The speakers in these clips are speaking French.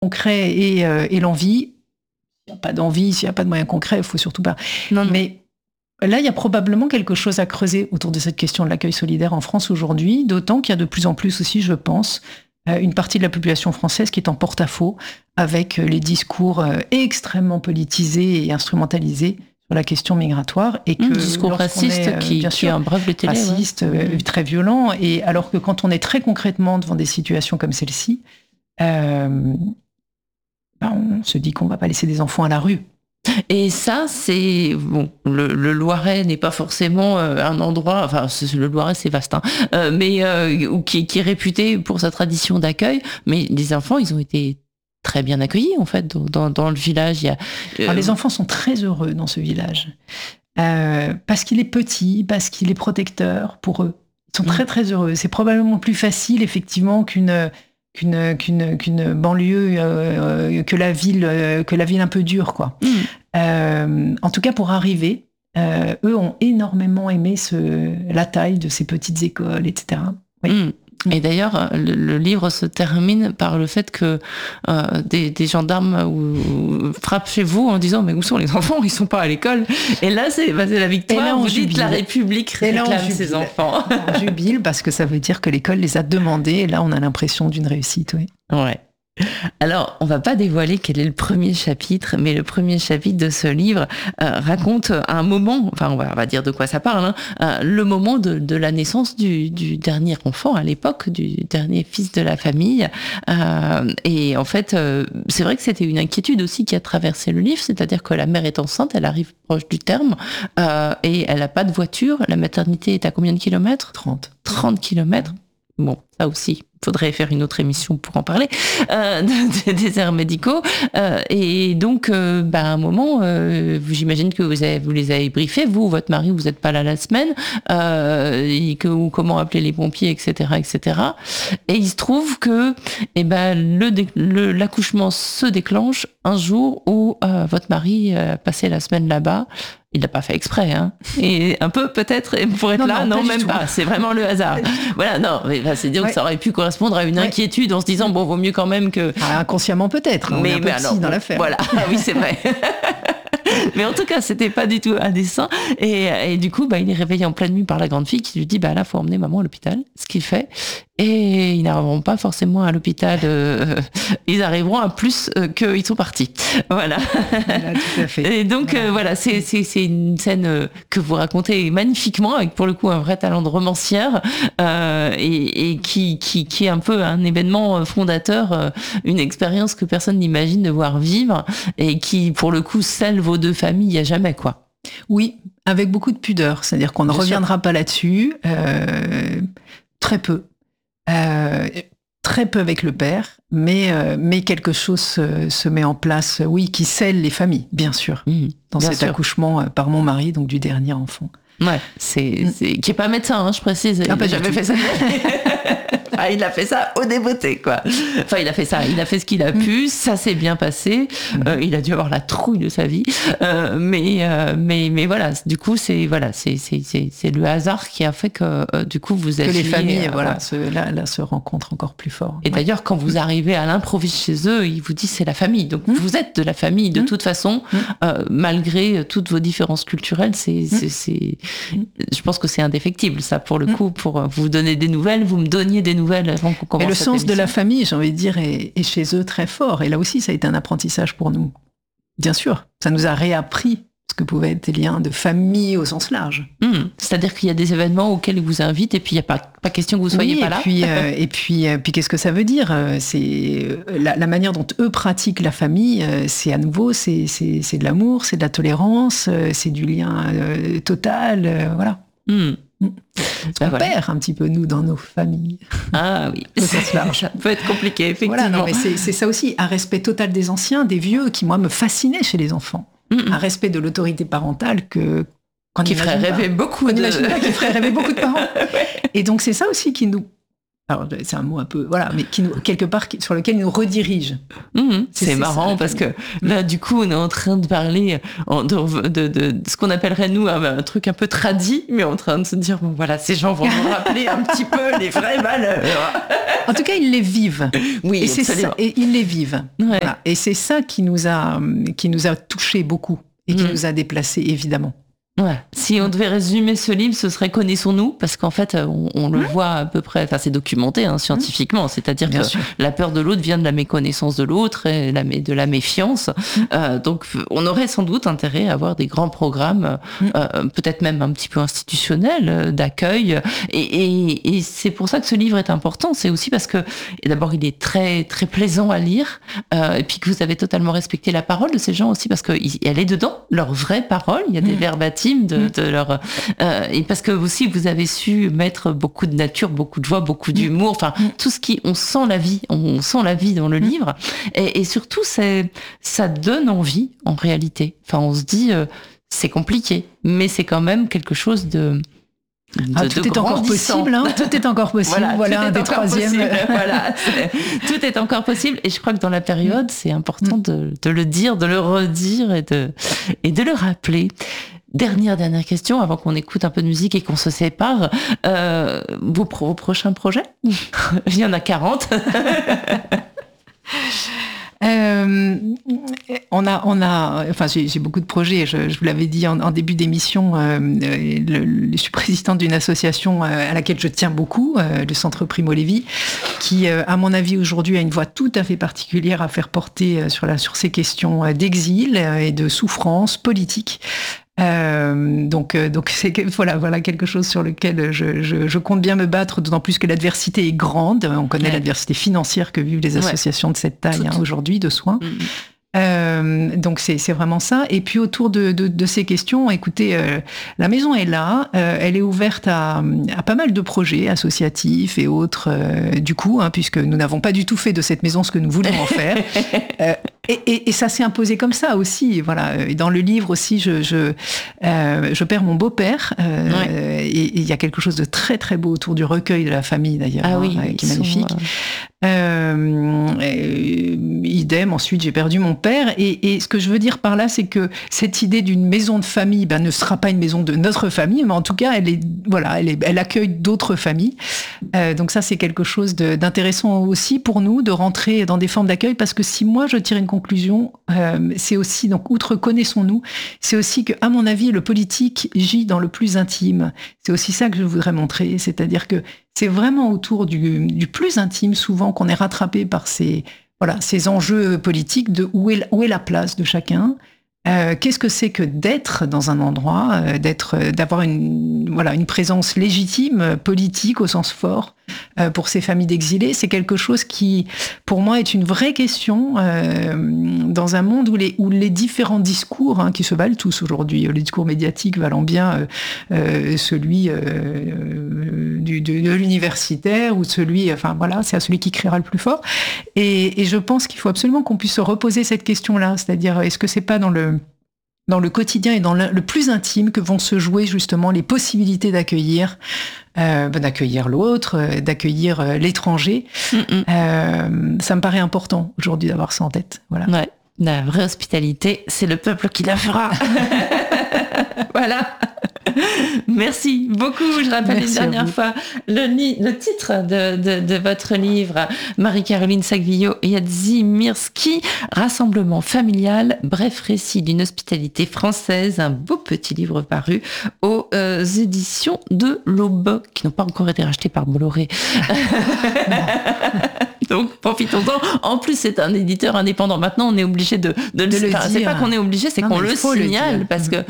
concret et l'envie. S'il n'y a pas d'envie, s'il n'y a pas de moyens concrets, il faut surtout pas. Non. Mais là, il y a probablement quelque chose à creuser autour de cette question de l'accueil solidaire en France aujourd'hui, d'autant qu'il y a de plus en plus aussi, je pense, une partie de la population française qui est en porte-à-faux avec les discours extrêmement politisés et instrumentalisés sur la question migratoire. Et que discours raciste qui embreuve les télés. Raciste, très violent. Et alors que quand on est très concrètement devant des situations comme celle-ci, on se dit qu'on ne va pas laisser des enfants à la rue. Et ça, c'est bon. Le Loiret n'est pas forcément un endroit. Enfin, le Loiret, c'est vaste, hein, mais qui est réputé pour sa tradition d'accueil. Mais les enfants, ils ont été très bien accueillis en fait dans le village. Alors, les enfants sont très heureux dans ce village parce qu'il est petit, parce qu'il est protecteur pour eux. Ils sont très très heureux. C'est probablement plus facile effectivement qu'une banlieue, que la ville un peu dure, quoi. En tout cas, pour arriver, eux ont énormément aimé la taille de ces petites écoles, etc. Oui. Et d'ailleurs, le livre se termine par le fait que des gendarmes frappent chez vous en disant « Mais où sont les enfants ? Ils sont pas à l'école !» Et là, c'est la victoire. Là, vous dites « La République réclame ses enfants !» On jubile parce que ça veut dire que l'école les a demandés. Et là, on a l'impression d'une réussite, oui. Ouais. Alors, on va pas dévoiler quel est le premier chapitre, mais le premier chapitre de ce livre raconte un moment, enfin on va dire de quoi ça parle, hein, le moment de la naissance du dernier enfant à l'époque, du dernier fils de la famille. Et en fait, c'est vrai que c'était une inquiétude aussi qui a traversé le livre, c'est-à-dire que la mère est enceinte, elle arrive proche du terme, et elle n'a pas de voiture. La maternité est à combien de kilomètres ? 30 kilomètres. Bon, ça aussi, il faudrait faire une autre émission pour en parler, des déserts médicaux. Et donc, à un moment, j'imagine que vous les avez briefés, vous, votre mari, vous n'êtes pas là la semaine, comment appeler les pompiers, etc., etc. Et il se trouve que l'accouchement se déclenche un jour où votre mari passait la semaine là-bas. Il l'a pas fait exprès, hein. Et un peu peut-être pour être là, non même pas. C'est vraiment le hasard. Voilà, non, mais c'est dire que ça aurait pu correspondre à une inquiétude en se disant bon, vaut mieux quand même que. Inconsciemment peut-être. Mais alors, dans l'affaire. Voilà, oui, c'est vrai. Mais en tout cas, c'était pas du tout un dessein. Et du coup, il est réveillé en pleine nuit par la grande fille qui lui dit là, faut emmener maman à l'hôpital. Ce qu'il fait. Et ils n'arriveront pas forcément à l'hôpital. Ils arriveront à plus qu'ils sont partis. Voilà. Tout à fait. Et donc voilà, c'est une scène que vous racontez magnifiquement, avec pour le coup un vrai talent de romancière, et qui est un peu un événement fondateur, une expérience que personne n'imagine devoir vivre, et qui pour le coup scelle vos deux familles à jamais, quoi. Oui, avec beaucoup de pudeur, c'est-à-dire qu'on ne reviendra pas là-dessus, très peu. Très peu avec le père, mais quelque chose se met en place, qui scelle les familles, bien sûr, dans cet accouchement par mon mari, donc du dernier enfant. Ouais, qui est pas médecin, hein, je précise. Il n'a jamais fait ça. Il a fait ça au débeauté, quoi. Enfin, il a fait ce qu'il a pu, ça s'est bien passé. Il a dû avoir la trouille de sa vie, mais voilà. Du coup, c'est le hasard qui a fait que du coup vous êtes que les familles, se rencontrent encore plus fort. Et d'ailleurs, quand vous arrivez à l'improviste chez eux, ils vous disent c'est la famille. Donc vous êtes de la famille de toute façon, malgré toutes vos différences culturelles. Je pense que c'est indéfectible, ça, pour le coup, pour vous donner des nouvelles, vous me donniez des nouvelles avant qu'on commence. Et le sens de la famille, j'ai envie de dire, est chez eux très fort. Et là aussi, ça a été un apprentissage pour nous. Bien sûr, ça nous a réappris ce que pouvaient être des liens de famille au sens large. C'est-à-dire qu'il y a des événements auxquels ils vous invitent et puis il n'y a pas question que vous soyez pas là. Et puis qu'est-ce que ça veut dire ? C'est la manière dont eux pratiquent la famille, c'est à nouveau, c'est de l'amour, c'est de la tolérance, c'est du lien total, voilà. On perd un petit peu, nous, dans nos familles. Ah oui, ça peut être compliqué, effectivement. Voilà, non, mais c'est ça aussi, un respect total des anciens, des vieux, qui, moi, me fascinait chez les enfants. Un respect de l'autorité parentale qui ferait rêver beaucoup de... qui ferait rêver beaucoup de parents. Et donc, c'est ça aussi qui nous alors c'est un mot un peu, voilà, mais qui nous, quelque part, sur lequel il nous redirige. C'est marrant parce que là, du coup, on est en train de parler de ce qu'on appellerait, nous, un truc un peu tradit, mais en train de se dire, bon, voilà, ces gens vont nous rappeler un petit peu les vraies valeurs. En tout cas, ils les vivent. Oui, et c'est ça, et ils les vivent. Ouais. Voilà. Et c'est ça qui nous a touchés beaucoup et qui nous a déplacés, évidemment. Ouais. Si on devait résumer ce livre, ce serait Connaissons-nous, parce qu'en fait, on le voit à peu près, enfin c'est documenté scientifiquement, c'est-à-dire Bien que sûr. la peur de l'autre vient de la méconnaissance de l'autre et de la méfiance. Donc on aurait sans doute intérêt à avoir des grands programmes, peut-être même un petit peu institutionnels, d'accueil. Et c'est pour ça que ce livre est important. C'est aussi parce que, et d'abord, il est très très plaisant à lire, et puis que vous avez totalement respecté la parole de ces gens aussi, parce qu'elle est dedans, leur vraie parole. Il y a des verbatims de leur et parce que aussi vous avez su mettre beaucoup de nature, beaucoup de joie, beaucoup d'humour, enfin tout ce qui on sent la vie dans le livre et surtout ça donne envie en réalité. Enfin on se dit c'est compliqué mais c'est quand même quelque chose de tout est encore possible, hein. Tout est encore possible. Voilà un des troisièmes. Voilà, tout est encore possible. Et je crois que dans la période, c'est important de le dire, de le redire et de le rappeler. Dernière question avant qu'on écoute un peu de musique et qu'on se sépare. Vos prochains projets? Il y en a 40. Enfin, j'ai beaucoup de projets. Je vous l'avais dit en début d'émission. Je suis présidente d'une association à laquelle je tiens beaucoup, le Centre Primo Levi, qui, à mon avis, aujourd'hui, a une voix tout à fait particulière à faire porter sur ces questions d'exil et de souffrance politique. Donc c'est voilà quelque chose sur lequel je compte bien me battre, d'autant plus que l'adversité est grande. On connaît l'adversité financière que vivent les associations de cette taille aujourd'hui de soins. Donc c'est vraiment ça. Et puis autour de ces questions, écoutez, la maison est là, elle est ouverte à pas mal de projets associatifs et autres. Du coup, puisque nous n'avons pas du tout fait de cette maison ce que nous voulions en faire. Et ça s'est imposé comme ça aussi, voilà. Et dans le livre aussi, je perds mon beau-père, et il y a quelque chose de très très beau autour du recueil de la famille d'ailleurs, qui est magnifique. Idem. Ensuite, j'ai perdu mon père, et ce que je veux dire par là, c'est que cette idée d'une maison de famille, ne sera pas une maison de notre famille, mais en tout cas, elle accueille d'autres familles. Donc ça, c'est quelque chose d'intéressant aussi pour nous de rentrer dans des formes d'accueil, parce que si moi je tire une conclusion, c'est aussi, donc outre connaissons-nous, c'est aussi que, à mon avis, le politique gît dans le plus intime. C'est aussi ça que je voudrais montrer, c'est-à-dire que c'est vraiment autour du plus intime souvent qu'on est rattrapé par ces enjeux politiques de où est la place de chacun. Qu'est-ce que c'est que d'être dans un endroit, d'avoir une présence légitime, politique au sens fort, pour ces familles d'exilés. C'est quelque chose qui, pour moi, est une vraie question dans un monde où les différents discours, qui se valent tous aujourd'hui, les discours médiatiques valant bien celui de l'universitaire ou celui, c'est à celui qui criera le plus fort. Et je pense qu'il faut absolument qu'on puisse se reposer cette question-là, c'est-à-dire, est-ce que c'est pas dans le quotidien et dans le plus intime que vont se jouer justement les possibilités d'accueillir l'autre, d'accueillir l'étranger. Ça me paraît important aujourd'hui d'avoir ça en tête. Voilà. Ouais, la vraie hospitalité, c'est le peuple qui la fera. Voilà. Merci beaucoup. Je rappelle une dernière fois le titre de votre livre, Marie-Caroline Saglio et Yadzi Mirski, Rassemblement familial, bref récit d'une hospitalité française, un beau petit livre paru aux éditions de l'Aube, qui n'ont pas encore été rachetés par Bolloré. Donc, profitons-en. En plus, c'est un éditeur indépendant. Maintenant, on est obligé de le dire. C'est pas qu'on est obligé, c'est qu'on le signale parce que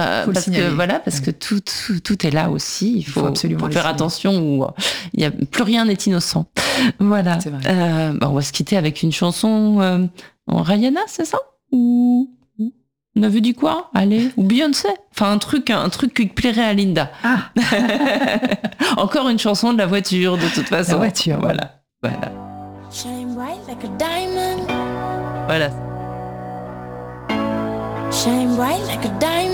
tout est là aussi. Il faut absolument faire attention où plus rien n'est innocent. Voilà. On va se quitter avec une chanson en Rihanna, c'est ça? Ou on avait dit quoi? Allez, ou Beyoncé. Enfin, un truc qui plairait à Linda. Ah. Encore une chanson de la voiture, de toute façon. La voiture. Voilà. Shine bright like a diamond. Voilà. Shine bright like a diamond.